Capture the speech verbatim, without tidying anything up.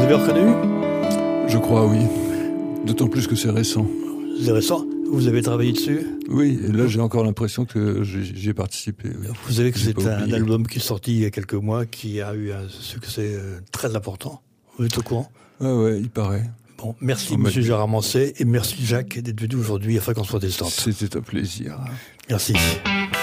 avez reconnu ? Je crois, oui. D'autant plus que c'est récent. C'est récent ? Vous avez travaillé dessus ? Oui, et là j'ai encore l'impression que j'y ai participé. Oui. Vous savez que J'ai c'est un oublié. album qui est sorti il y a quelques mois, qui a eu un succès euh, très important. Vous êtes au courant ? Ah ouais, il paraît. Bon, merci On m'a Monsieur dit. Gérard Manset et merci Jacques d'être venu aujourd'hui à Fréquence Protestante. C'était un plaisir. Merci.